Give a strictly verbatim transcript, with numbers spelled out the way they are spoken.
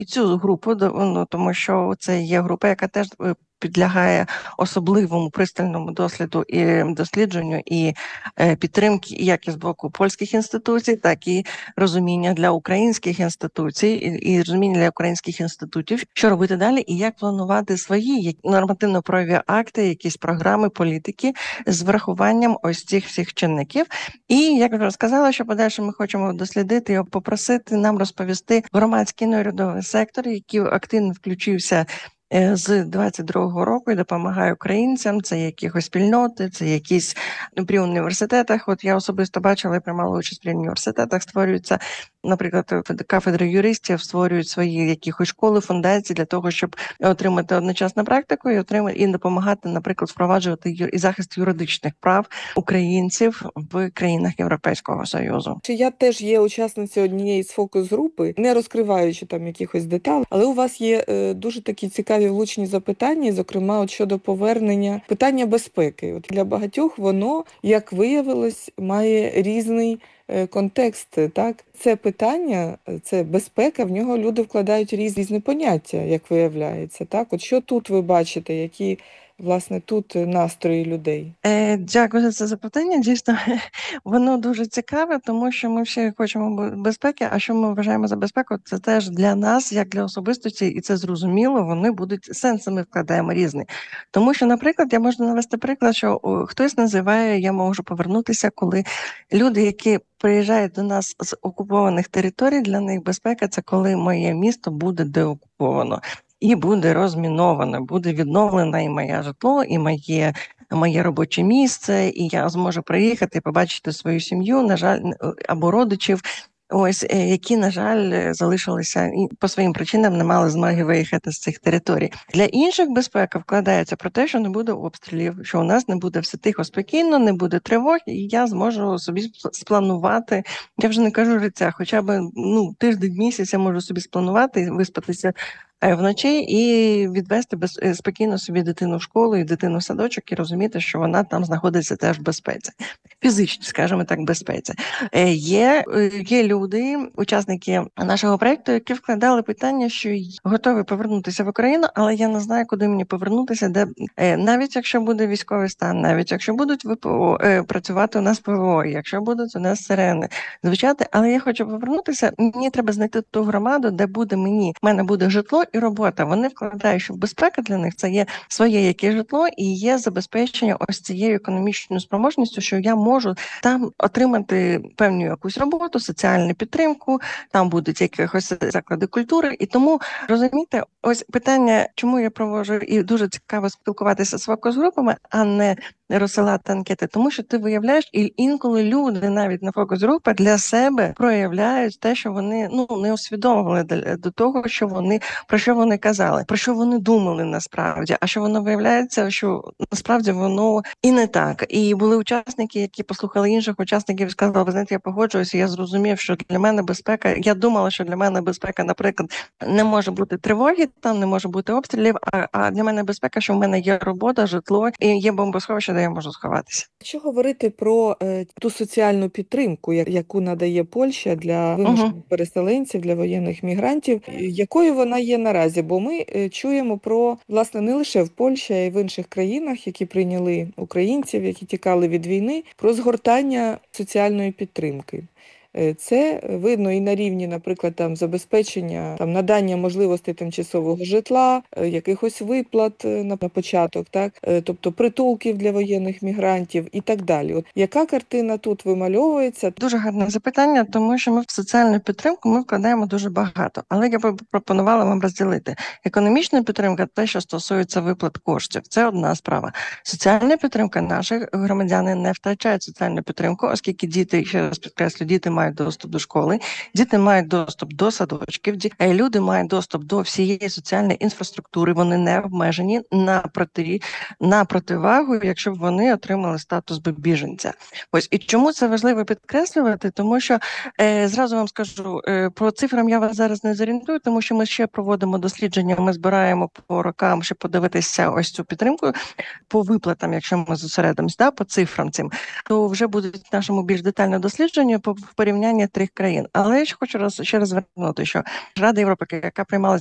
і цю групу, ну, тому що це є група, яка теж підлягає особливому пристальному досліду і дослідженню і підтримки як із боку польських інституцій, так і розуміння для українських інституцій і, і розуміння для українських інститутів, що робити далі і як планувати свої нормативно-правові акти, якісь програми, політики з врахуванням ось цих всіх чинників. І, як вже сказала, що подальше ми хочемо дослідити і попросити нам розповісти громадський неурядовий сектор, який активно включився з двадцять другого року і допомагає українцям. Це якихось спільноти, це якісь при університетах. От я особисто бачила і приймала участь при університетах, створюються, наприклад, кафедри юристів створюють свої якісь школи, фундації для того, щоб отримати одночасно практику і отримати і допомагати, наприклад, впроваджувати і захист юридичних прав українців в країнах Європейського Союзу. Я теж є учасницею однієї з фокус-групи, не розкриваючи там якихось деталей, але у вас є е, дуже такі цікаві влучні запитання, зокрема от щодо повернення питання безпеки. От для багатьох воно, як виявилось, має різний контекст, так? Це питання, це безпека, в нього люди вкладають різні поняття, як виявляється, так? От що тут ви бачите, які, власне, тут настрої людей? Е, дякую за це запитання. Дійсно, воно дуже цікаве, тому що ми всі хочемо безпеки, а що ми вважаємо за безпеку, це теж для нас, як для особистості, і це зрозуміло, вони будуть, сенси ми вкладаємо різні. Тому що, наприклад, я можу навести приклад, що о, хтось називає, я можу повернутися, коли люди, які приїжджають до нас з окупованих територій, для них безпека – це коли моє місто буде деокуповано. І буде розміновано, буде відновлено і моє житло, і моє, моє робоче місце, і я зможу приїхати і побачити свою сім'ю, на жаль, або родичів, ось, які, на жаль, залишилися і по своїм причинам не мали змоги виїхати з цих територій. Для інших безпека вкладається про те, що не буде обстрілів, що у нас не буде все тихо, спокійно, не буде тривог, і я зможу собі спланувати, я вже не кажу життя, хоча б ну, тиждень, місяць я можу собі спланувати, виспатися вночі і відвести без, спокійно собі дитину в школу і дитину в садочок і розуміти, що вона там знаходиться теж в безпеці. Фізично, скажімо так, безпеці. Є, є люди, учасники нашого проєкту, які вкладали питання, що готові повернутися в Україну, але я не знаю, куди мені повернутися, де навіть якщо буде військовий стан, навіть якщо будуть ВПО, працювати у нас ПВО, якщо будуть у нас сирени звучати, але я хочу повернутися, мені треба знайти ту громаду, де буде мені, в мене буде житло і робота. Вони вкладають, що безпека для них це є своє яке житло і є забезпечення ось цією економічною спроможністю, що я можу там отримати певну якусь роботу, соціальну підтримку, там будуть якихось заклади культури. І тому, розумієте, ось питання, чому я проводжу і дуже цікаво спілкуватися з фокус-групами, а не розсилати анкети, тому що ти виявляєш, і інколи люди навіть на фокус-групах для себе проявляють те, що вони ну не усвідомили до того, що вони про що вони казали, про що вони думали насправді, а що воно виявляється, що насправді воно і не так. І були учасники, які послухали інших учасників і сказали, ви знаєте, я погоджуюся, я зрозумів, що для мене безпека, я думала, що для мене безпека, наприклад, не може бути тривоги, там не може бути обстрілів, а, а для мене безпека, що в мене є робота, житло і є бомбосховище, де я можу сховатися. Якщо говорити про е, ту соціальну підтримку, яку надає Польща для вимушених uh-huh. переселенців, для воєнних мігрантів, якою вона є наразі? Бо ми е, чуємо про, власне, не лише в Польщі, а й в інших країнах, які прийняли українців, які тікали від війни, про згортання соціальної підтримки. Це видно і на рівні, наприклад, там забезпечення, там надання можливостей тимчасового житла, якихось виплат на початок, так, тобто притулків для воєнних мігрантів і так далі. От яка картина тут вимальовується? Дуже гарне запитання, тому що ми в соціальну підтримку ми вкладаємо дуже багато, але я б пропонувала вам розділити. Економічна підтримка, те, що стосується виплат коштів, це одна справа. Соціальна підтримка, наші громадяни не втрачають соціальну підтримку, оскільки діти, ще раз підкреслю, діти мають мають доступ до школи, діти мають доступ до садочків, люди мають доступ до всієї соціальної інфраструктури, вони не обмежені на проти, на противагу, якщо б вони отримали статус біженця. Ось і чому це важливо підкреслювати, тому що е, зразу вам скажу, е, про цифрам я вас зараз не зорієнтую, тому що ми ще проводимо дослідження, ми збираємо по рокам, щоб подивитися ось цю підтримку по виплатам, якщо ми зосередимося, да, по цифрам цим, то вже будуть нашому більш детальне дослідження по порівнянню порівняння трьох країн. Але я ще хочу раз ще раз звернути, що Рада Європи, яка приймала